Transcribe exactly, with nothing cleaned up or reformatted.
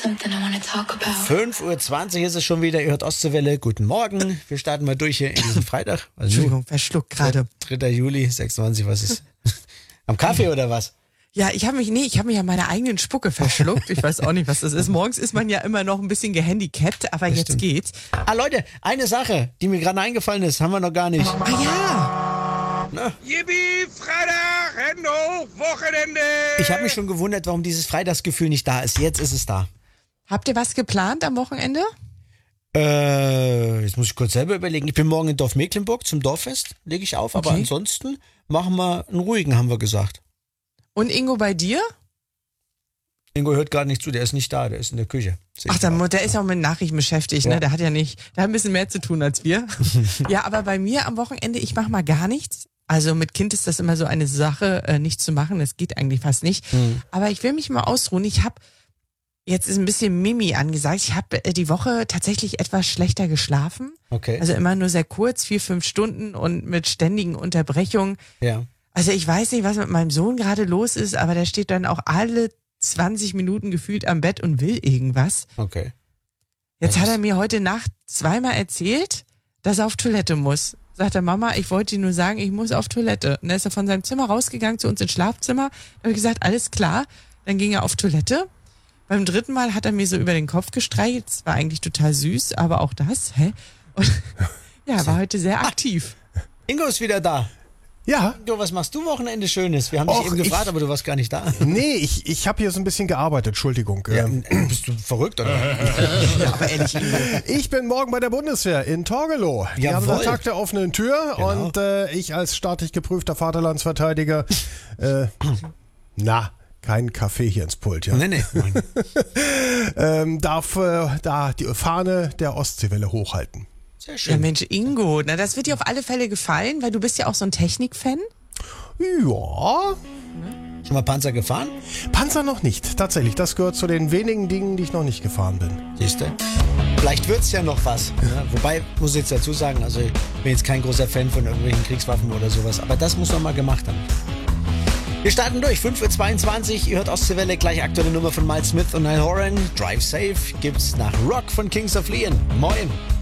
fünf Uhr zwanzig ist es schon wieder, ihr hört Ostseewelle, guten Morgen. Wir starten mal durch hier in diesen Freitag. Also Entschuldigung, verschluckt gerade. dritter Juli, sechsundzwanzig, was ist? Am Kaffee oder was? Ja, ich habe mich, nee, ich habe mich an meiner eigenen Spucke verschluckt. Ich weiß auch nicht, was das ist. Morgens ist man ja immer noch ein bisschen gehandicapt, aber Das jetzt stimmt. geht's. Ah Leute, eine Sache, die mir gerade eingefallen ist, haben wir noch gar nicht. Ah ja, Na, Yippie, Freitag, Hände hoch, Wochenende. ich habe mich schon gewundert, warum dieses Freitagsgefühl nicht da ist. Jetzt ist es da. habt ihr was geplant am Wochenende? Äh, jetzt muss ich kurz selber überlegen. Ich bin morgen in Dorf Mecklenburg zum Dorffest, lege ich auf. Aber Okay. ansonsten machen wir einen ruhigen, haben wir gesagt. Und Ingo bei dir? Ingo hört gerade nicht zu, der ist nicht da, der ist in der Küche. Sehe Ach, ich der, gerade. der ist auch mit Nachrichten beschäftigt, ne? Ja. Der hat ja nicht, der hat ein bisschen mehr zu tun als wir. Ja, aber bei mir am Wochenende, ich mache mal gar nichts. Also mit Kind ist das immer so eine Sache, äh, nichts zu machen. Das geht eigentlich fast nicht. Mhm. Aber ich will mich mal ausruhen. Ich habe, jetzt ist ein bisschen Mimi angesagt, ich habe äh, die Woche tatsächlich etwas schlechter geschlafen. Okay. Also immer nur sehr kurz, vier, fünf Stunden und mit ständigen Unterbrechungen. ja. Also ich weiß nicht, was mit meinem Sohn gerade los ist, aber der steht dann auch alle zwanzig Minuten gefühlt am Bett und will irgendwas. Okay. Jetzt Ja, hat das- er mir heute Nacht zweimal erzählt, dass er auf Toilette muss. Sagt er, Mama, ich wollte dir nur sagen, ich muss auf Toilette. Und dann ist er von seinem Zimmer rausgegangen zu uns ins Schlafzimmer. Da habe ich gesagt, alles klar. Dann ging er auf Toilette. Beim dritten Mal hat er mir so über den Kopf gestreichelt. Das war eigentlich total süß, aber auch das, hä? Und ja, er war heute sehr aktiv. Ingo ist wieder da. Ja, Ingo, was machst du Wochenende Schönes? Wir haben dich Och, eben gefragt, ich- aber du warst gar nicht da. nee, ich, ich habe hier so ein bisschen gearbeitet, Entschuldigung. Ja, Ähm, bist du verrückt, oder? Ja, aber ehrlich, Ingo. Ich bin morgen bei der Bundeswehr in Torgelow. Die haben Jawohl. den Tag der offenen Tür Genau. und äh, ich als staatlich geprüfter Vaterlandsverteidiger, äh, na, kein Kaffee hier ins Pult, ja. Nee, nee. Ähm, darf äh, da die Fahne der Ostseewelle hochhalten. Sehr Ja, schön. Mensch, Ingo, na, das wird dir auf alle Fälle gefallen, weil du bist ja auch so ein Technik-Fan. Ja, Schon mal Panzer gefahren? Panzer noch nicht, tatsächlich. Das gehört zu den wenigen Dingen, die ich noch nicht gefahren bin. Siehst du? Vielleicht wird's ja noch was. Ja, wobei, muss ich jetzt dazu sagen, also ich bin jetzt kein großer Fan von irgendwelchen Kriegswaffen oder sowas, aber das muss man mal gemacht haben. Wir starten durch, fünf Uhr zweiundzwanzig, ihr hört Ostseewelle, gleich aktuelle Nummer von Miles Smith und Niall Horan. Drive Safe gibt's nach Rock von Kings of Leon. Moin.